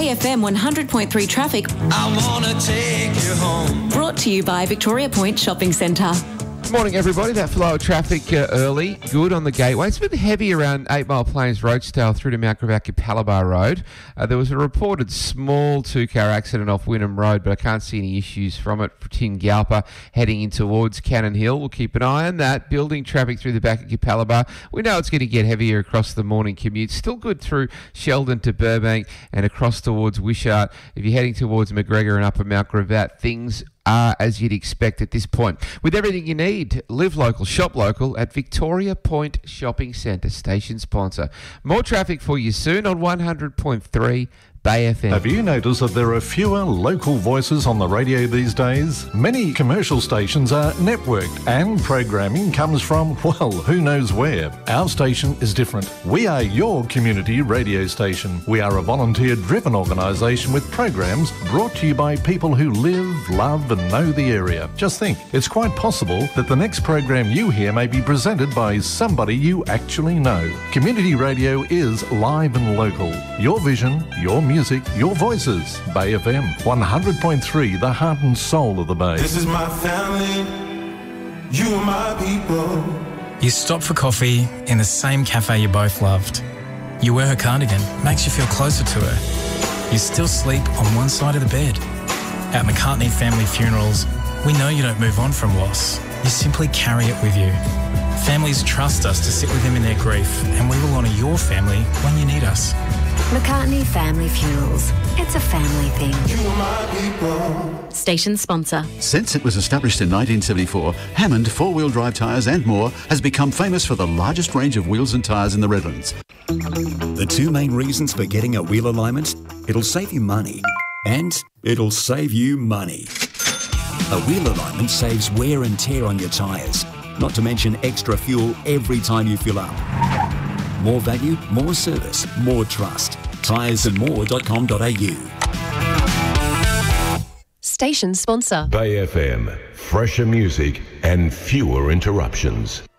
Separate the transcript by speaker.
Speaker 1: BFM 100.3 traffic.
Speaker 2: I wanna take you home.
Speaker 1: Brought to you by Victoria Point Shopping Centre.
Speaker 3: Morning, everybody. That flow of traffic early. Good on the gateway. It's a bit heavy around 8 Mile Plains Roadstale through to Mount Gravatt Capalaba Road. There was a reported small two-car accident off Wynnum Road, but I can't see any issues from it. For Tingalpa heading in towards Cannon Hill. We'll keep an eye on that. Building traffic through the back of Capalaba. We know it's going to get heavier across the morning commute. Still good through Sheldon to Burbank and across towards Wishart. If you're heading towards McGregor and Upper Mount Gravatt, things are as you'd expect at this point. With everything you need, live local, shop local at Victoria Point Shopping Centre, station sponsor. More traffic for you soon on 100.3 Bay FM.
Speaker 4: Have you noticed that there are fewer local voices on the radio these days? Many commercial stations are networked and programming comes from, well, who knows where. Our station is different. We are your community radio station. We are a volunteer-driven organisation with programs brought to you by people who live, love and know the area. Just think, it's quite possible that the next program you hear may be presented by somebody you actually know. Community radio is live and local. Your vision, your music, your voices. Bay FM 100.3, the heart and soul of the Bay.
Speaker 2: This is my family. You are my people.
Speaker 5: You stop for coffee in the same cafe you both loved. You wear her cardigan, makes you feel closer to her. You still sleep on one side of the bed. At McCartney Family Funerals, we know you don't move on from loss. You simply carry it with you. Families trust us to sit with them in their grief, and we will honour your family when you need us.
Speaker 6: McCartney Family Funerals. It's a family thing.
Speaker 2: You are my people.
Speaker 1: Station sponsor.
Speaker 7: Since it was established in 1974, Hammond four-wheel drive tyres and more has become famous for the largest range of wheels and tyres in the Redlands.
Speaker 8: The two main reasons for getting a wheel alignment: it'll save you money and it'll save you money. A wheel alignment saves wear and tear on your tyres, not to mention extra fuel every time you fill up. More value, more service, more trust. tyresandmore.com.au.
Speaker 6: Station sponsor.
Speaker 9: Bay FM, fresher music and fewer interruptions.